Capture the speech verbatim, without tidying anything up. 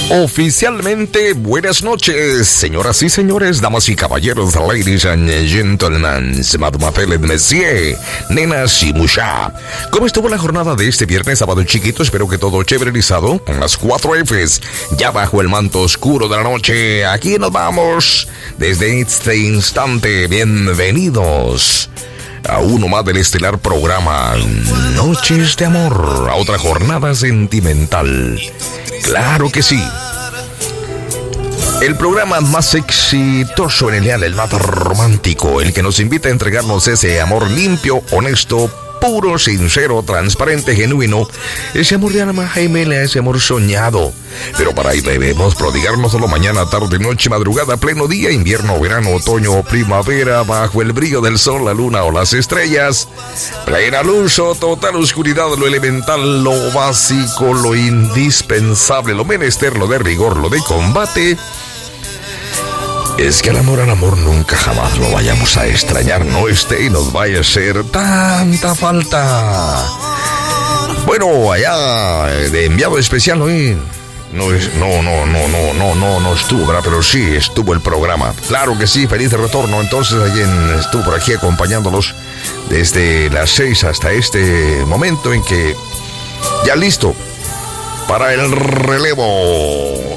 Oficialmente, buenas noches, señoras y señores, damas y caballeros, ladies and gentlemen, mademoiselles, messieurs, nenas y mucha. ¿Cómo estuvo la jornada de este viernes, sábado chiquito? Espero que todo chéverizado, con las cuatro Fs, ya bajo el manto oscuro de la noche. Aquí nos vamos, desde este instante, bienvenidos a uno más del estelar programa Noches de Amor, a otra jornada sentimental. Claro que sí. El programa más exitoso en el día del más romántico, el que nos invita a entregarnos ese amor limpio, honesto, puro, sincero, transparente, genuino, ese amor de alma gemela, ese amor soñado. Pero para ahí debemos prodigarnos solo mañana, tarde, noche, madrugada, pleno día, invierno, verano, otoño o primavera, bajo el brillo del sol, la luna o las estrellas, plena luz o total oscuridad, lo elemental, lo básico, lo indispensable, lo menester, lo de rigor, lo de combate. Es que el amor al amor nunca jamás lo vayamos a extrañar, no esté y nos vaya a hacer tanta falta. Bueno, allá de enviado especial hoy no es, no, no, no, no, no, no, no estuvo, ¿verdad? Pero sí estuvo el programa. Claro que sí, feliz retorno. Entonces alguien estuvo por aquí acompañándolos desde las seis hasta este momento en que ya listo para el relevo.